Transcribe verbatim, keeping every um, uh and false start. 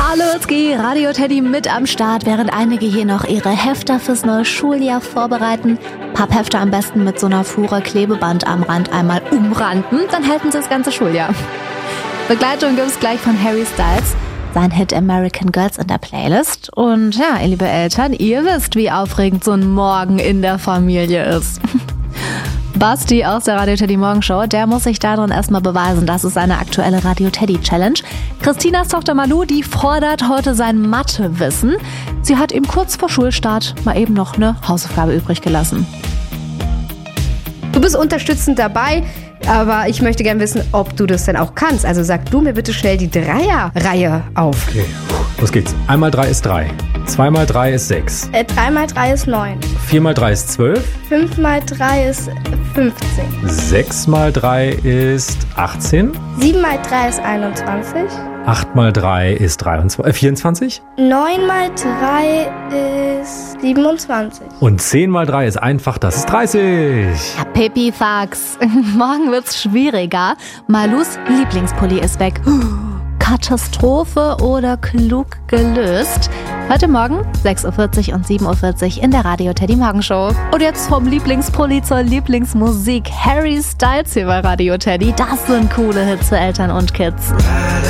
Hallo, Ski, Radio Teddy mit am Start, während einige hier noch ihre Hefter fürs neue Schuljahr vorbereiten. Papphefter am besten mit so einer Fuhre Klebeband am Rand einmal umranden, dann halten sie das ganze Schuljahr. Begleitung gibt's gleich von Harry Styles, sein Hit American Girls in der Playlist. Und ja, ihr liebe Eltern, ihr wisst, wie aufregend so ein Morgen in der Familie ist. Basti aus der Radio Teddy Morgenshow, der muss sich darin erstmal beweisen. Das ist seine aktuelle Radio Teddy Challenge. Christinas Tochter Malu, die fordert heute sein Mathewissen. Sie hat ihm kurz vor Schulstart mal eben noch eine Hausaufgabe übrig gelassen. Du bist unterstützend dabei, aber ich möchte gerne wissen, ob du das denn auch kannst. Also sag du mir bitte schnell die Dreierreihe auf. Okay, los geht's. Einmal drei ist drei. Zwei mal drei ist sechs. Äh, drei mal drei ist neun. Vier mal drei ist zwölf. fünf mal drei ist fünfzehn. Sechs mal drei ist achtzehn. sieben mal drei ist einundzwanzig. Acht mal drei ist dreiundzwanzig, äh, vierundzwanzig. neun mal drei ist siebenundzwanzig. Und zehn mal drei ist einfach, das ist dreißig. Ja, Pipifax. Morgen wird's schwieriger. Malus Lieblingspulli ist weg. Katastrophe oder klug gelöst? Heute Morgen sechs Uhr vierzig und sieben Uhr vierzig in der Radio Teddy Morgenshow. Und jetzt vom Lieblingspulli zur Lieblingsmusik. Harry Styles hier bei Radio Teddy. Das sind coole Hits für Eltern und Kids.